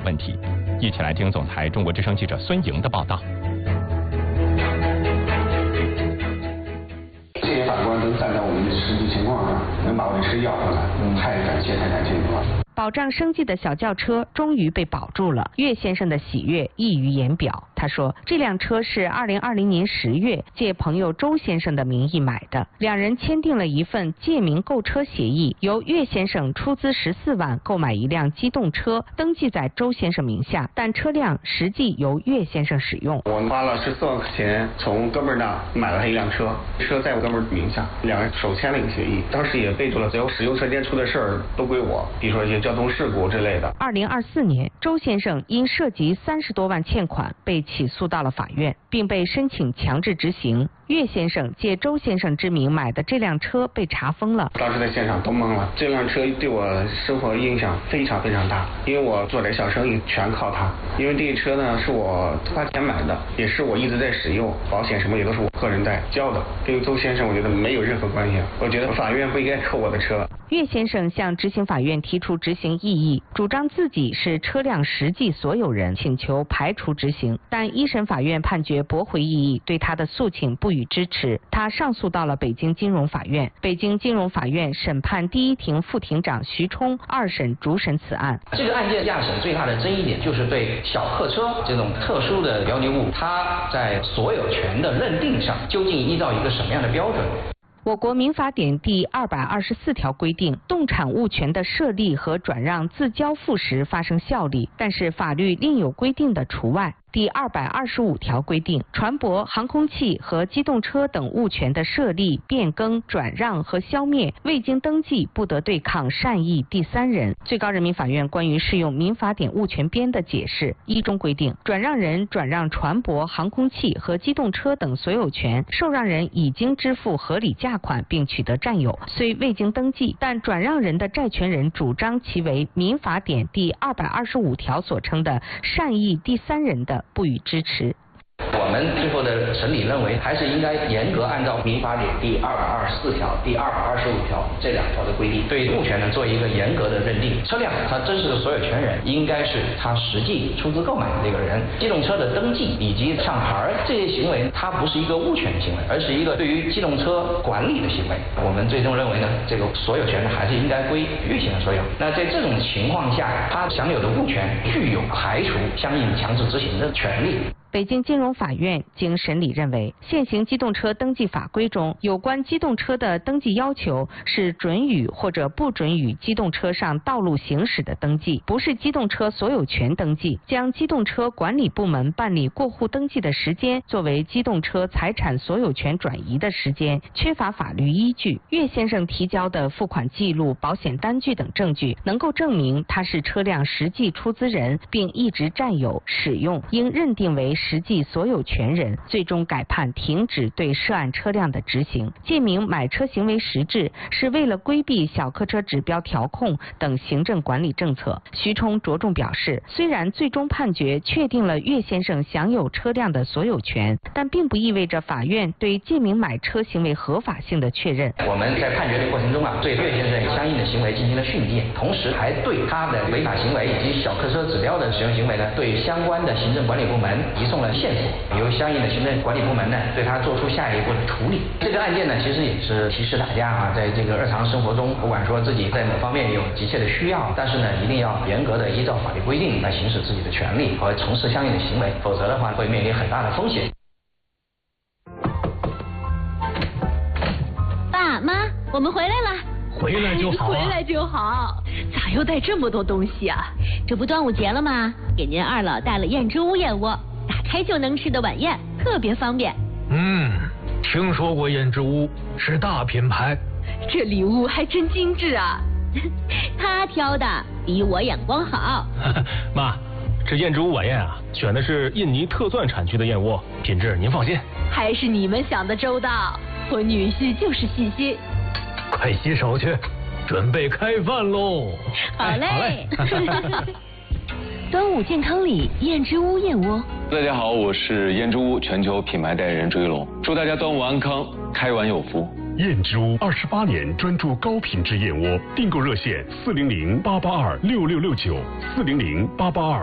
问题。一起来听总台中国之声记者孙莹的报道。 这些法官都站在我们实际情况上，能把我的车要回来，太感谢你们了。 保障生计的小轿车终于被保住了，岳先生的喜悦溢于言表。他说，这辆车是2020年10月借朋友周先生的名义买的，两人签订了一份借名购车协议，由岳先生出资14万购买一辆机动车，登记在周先生名下，但车辆实际由岳先生使用。 我花了14万块钱从哥们儿那买了他一辆车，车在我哥们儿名下，两人手签了一个协议，当时也备注了只要使用车间出的事儿都归我，比如说一些交通事故之类的。 2024年，周先生因涉及30多万欠款被起诉到了法院，并被申请强制执行。岳先生借周先生之名买的这辆车被查封了。 当时在现场都懵了，这辆车对我生活影响非常非常大，因为我做点小生意全靠它。因为这个车呢是我花钱买的，也是我一直在使用，保险什么也都是我个人在交的，跟周先生我觉得没有任何关系。我觉得法院不应该扣我的车。 岳先生向执行法院提出执行异议，主张自己是车辆实际所有人，请求排除执行。但一审法院判决驳回异议，对他的诉请不予支持。他上诉到了北京金融法院，北京金融法院审判第一庭副庭长徐冲二审主审此案。 这个案件亚审最大的争议点就是对小客车这种特殊的标的物，它在所有权的认定上究竟依照一个什么样的标准？ 我国民法典第224条规定，动产物权的设立和转让自交付时发生效力，但是法律另有规定的除外。第225条规定，船舶、航空器和机动车等物权的设立、变更、转让和消灭，未经登记不得对抗善意第三人。最高人民法院关于适用民法典物权编的解释一中规定，转让人转让船舶、航空器和机动车等所有权，受让人已经支付合理价款并取得占有，虽未经登记，但转让人的债权人主张其为民法典第225条所称的善意第三人的，不予支持。 我们最后的审理认为，还是应该严格按照民法典第224条、第225条这两条的规定，对物权呢做一个严格的认定。车辆它真实的所有权人应该是他实际出资购买的这个人。机动车的登记以及上牌这些行为，它不是一个物权行为，而是一个对于机动车管理的行为。我们最终认为呢，这个所有权呢还是应该归岳先生所有。那在这种情况下，他享有的物权具有排除相应强制执行的权利。 北京金融法院经审理认为，现行机动车登记法规中有关机动车的登记要求是准予或者不准予机动车上道路行驶的登记，不是机动车所有权登记，将机动车管理部门办理过户登记的时间作为机动车财产所有权转移的时间，缺乏法律依据。岳先生提交的付款记录、保险单据等证据能够证明他是车辆实际出资人，并一直占有、使用，应认定为实际所有权人，最终改判停止对涉案车辆的执行。借名买车行为实质是为了规避小客车指标调控等行政管理政策。徐冲着重表示，虽然最终判决确定了岳先生享有车辆的所有权，但并不意味着法院对借名买车行为合法性的确认。 我们在判决的过程中对岳先生相应的行为进行了训诫，同时还对他的违法行为以及小客车指标的使用行为呢，对相关的行政管理部门移送了线索，由相应的行政管理部门呢对他做出下一步的处理。这个案件呢，其实也是提示大家在这个日常生活中，不管说自己在某方面有急切的需要，但是呢，一定要严格的依照法律规定来行使自己的权利和从事相应的行为，否则的话会面临很大的风险。 爸妈，我们回来了。 回来就好， 回来就好。咋又带这么多东西啊？这不端午节了吗？给您二老带了燕之屋燕窝，打开就能吃的晚宴，特别方便。 听说过燕之屋，是大品牌。 这礼物还真精致啊！他挑的比我眼光好。 妈，这燕之屋晚宴选的是印尼特钻产区的燕窝，品质您放心。 还是你们想的周到，我女婿就是细心。 快洗手去，准备开饭喽！ 好嘞。 端午健康礼燕之屋燕窝。 大家好，我是燕之屋全球品牌代言人追龙，祝大家端午安康，开碗有福。 燕之屋28年专注高品质燕窝，订购热线400-882-6669，400-882。